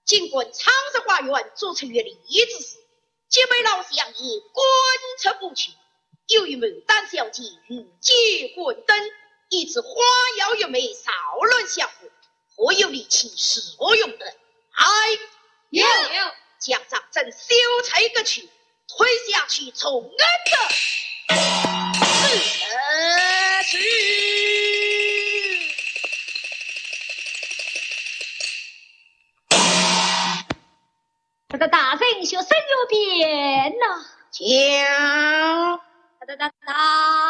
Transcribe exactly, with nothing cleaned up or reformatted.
尽管长沙花园做成越礼之事，皆被老相爷观察不去。有一门丹小姐欲结婚灯，以致花妖月妹骚乱相互，何有力气所用的？哎， 有将长针修裁个去，推下去从恩的是他的大圣学生有变呐， 将哒哒哒哒。